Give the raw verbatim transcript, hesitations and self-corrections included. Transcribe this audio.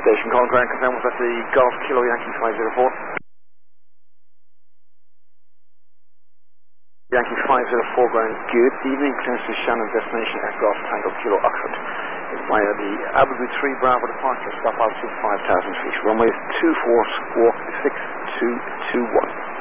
Station call ground confirm was at the Golf Kilo Yankee five zero four. Yankee five zero four ground, good evening, clearance to Shannon, destination at Golf Tango Kilo Oxford. It's via the Abu Dhabi three Bravo departure, stop altitude five thousand feet, runway two four, squawk six two two one.